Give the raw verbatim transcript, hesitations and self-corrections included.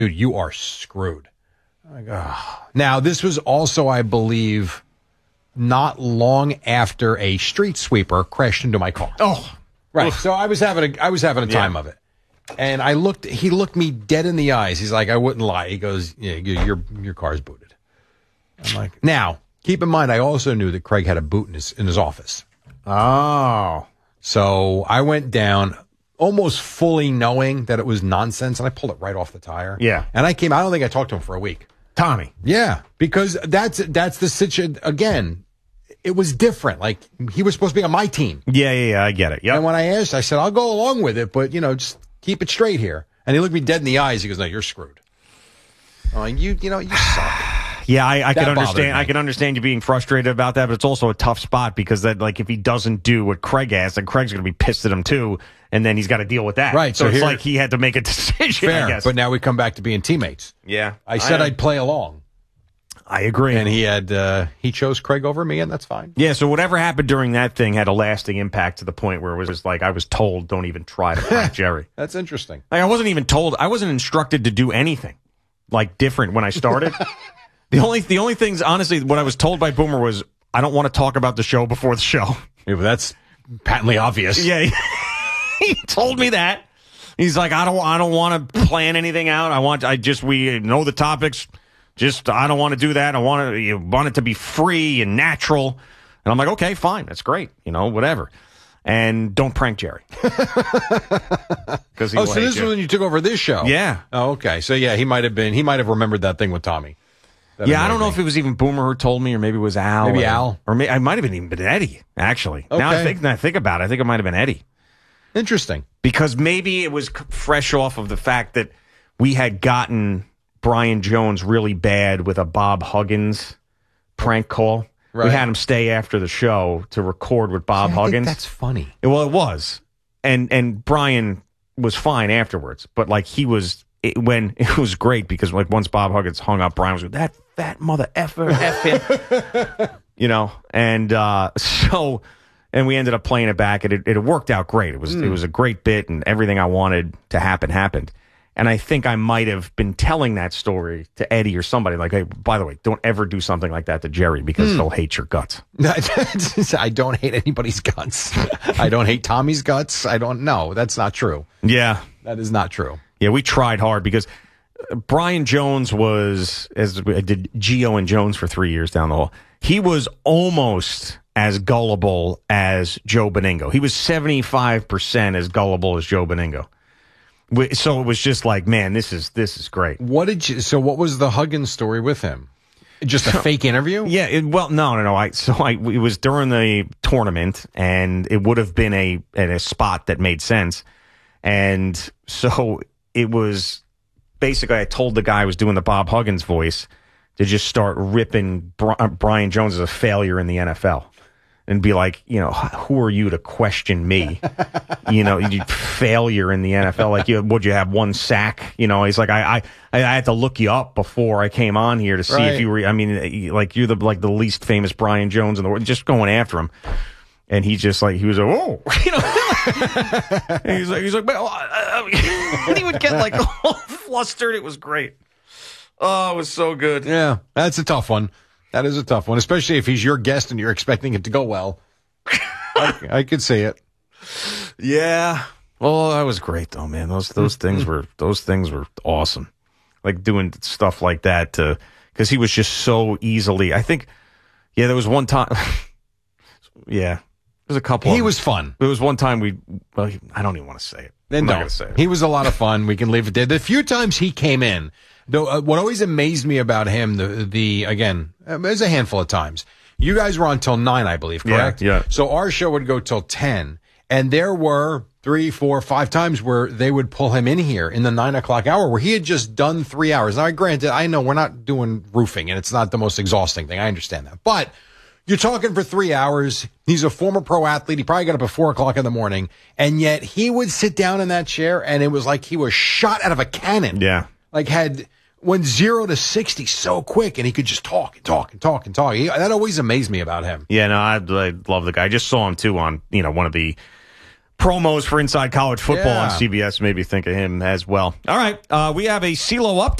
dude, you are screwed. Like, oh. Now, this was also, I believe, not long after a street sweeper crashed into my car. Oh, right. Oof. So I was having a, I was having a time yeah. of it. And I looked, he looked me dead in the eyes. He's like, I wouldn't lie. He goes, yeah, your, your car's booted. I'm like, now, keep in mind, I also knew that Craig had a boot in his, in his office. Oh. So I went down almost fully knowing that it was nonsense, and I pulled it right off the tire. Yeah. And I came, I don't think I talked to him for a week. Tommy. Yeah. Because that's, that's the situation. Again, it was different. Like, he was supposed to be on my team. Yeah, yeah, yeah. I get it. Yeah. And when I asked, I said, I'll go along with it, but, you know, just keep it straight here. And he looked me dead in the eyes. He goes, no, you're screwed. I'm like, you, you know, you suck. Yeah, I, I That can bothered understand. me. I can understand you being frustrated about that, but it's also a tough spot because that, like, if he doesn't do what Craig asked, then Craig's going to be pissed at him too, and then he's got to deal with that. Right, So, so it's here- like he had to make a decision. Fair, I guess. but now we come back to being teammates. Yeah, I said I, I'd play along, I agree. and he had uh, he chose Craig over me, and that's fine. Yeah, so whatever happened during that thing had a lasting impact to the point where it was just like I was told, don't even try to prank Jerry. That's interesting. Like I wasn't even told. I wasn't instructed to do anything like different when I started. the only the only things, honestly, what I was told by Boomer was I don't want to talk about the show before the show. Yeah, but that's patently obvious. Yeah, he told me that. He's like, I don't, I don't want to plan anything out. I want, I just, we know the topics. Just, I don't want to do that. I want to, you want it to be free and natural. And I'm like, okay, fine, that's great. You know, whatever. And don't prank Jerry. Because Oh, so this is when you took over this show? Yeah. Oh, okay. So yeah, he might have been. He might have remembered that thing with Tommy. That Yeah, I annoyed don't know me. if it was even Boomer who told me, or maybe it was Al. Maybe or, Al. or may, I might have been even been Eddie. Actually, now I Okay. think, now I think about it, I think it might have been Eddie. Interesting. Because maybe it was c- fresh off of the fact that we had gotten Brian Jones really bad with a Bob Huggins prank call. Right. We had him stay after the show to record with Bob Yeah, I think Huggins. that's funny. Well, it was, and and Brian was fine afterwards, but like he was it, when it was great because like once Bob Huggins hung up, Brian was like, that fat mother effer, F him, you know, and uh, so and we ended up playing it back, and it, it worked out great. It was Mm. it was a great bit, and everything I wanted to happen happened. And I think I might have been telling that story to Eddie or somebody, like, hey, by the way, don't ever do something like that to Jerry because Hmm. he'll hate your guts. I don't hate anybody's guts. I don't hate Tommy's guts. I don't know. That's not true. Yeah. That is not true. Yeah, we tried hard because Brian Jones was, as I did Geo and Jones for three years down the hall, he was almost as gullible as Joe Beningo. He was seventy-five percent as gullible as Joe Beningo. We- So it was just like, man, this is this is great. What did you? So what was the Huggins story with him? Just a fake interview? Yeah, it, well, no, no, no. I so I it was during the tournament, and it would have been a at a spot that made sense, and so it was basically I told the guy who was doing the Bob Huggins voice to just start ripping Bri- Brian Jones as a failure in the N F L. And be like, you know, who are you to question me? You know, you failure in the N F L. Like, you, would you have one sack? You know, he's like, I, I, I had to look you up before I came on here to see Right. if you were. I mean, like you're the like the least famous Brian Jones in the world. Just going after him, and he just like he was like, oh, you know, and he's like, he's like, well, uh, and he would get like all flustered. It was great. Oh, it was so good. Yeah, that's a tough one. That is a tough one, especially if he's your guest and you're expecting it to go well. I, I could see it. Yeah. Well, that was great though, man. Those those things were those things were awesome. Like doing stuff like that to because he was just so easily. I think. Yeah, there was one time. yeah, there's a couple. He of was fun. There was one time we. Well, I don't even want to say it. Then I'm not don't. gonna say it. He was a lot of fun. We can leave it there. The few times he came in, though, uh, what always amazed me about him, the the again, uh, there's a handful of times. You guys were on till nine, I believe, correct? Yeah, yeah. So our show would go till ten, and there were three, four, five times where they would pull him in here in the nine o'clock hour, where he had just done three hours. Now, granted, I know we're not doing roofing, and it's not the most exhausting thing. I understand that, but you're talking for three hours. He's a former pro athlete. He probably got up at four o'clock in the morning. And yet he would sit down in that chair and it was like he was shot out of a cannon. Yeah. Like had went zero to sixty so quick and he could just talk and talk and talk and talk. He, that always amazed me about him. Yeah, no, I, I love the guy. I just saw him too on, you know, one of the promos for Inside College Football Yeah. on C B S. Maybe think of him as well. All right. Uh, we have a CeeLo update.